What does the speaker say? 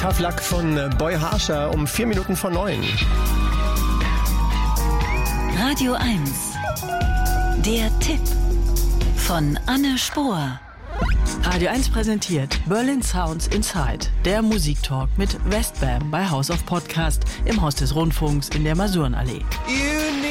Tough Luck von Boy Harsher um 4 Minuten vor 9. Radio 1. Der Tipp von Anne Spohr. Radio 1 präsentiert Berlin Sounds Inside, der Musiktalk mit Westbam bei House of Podcast im Haus des Rundfunks in der Masurenallee.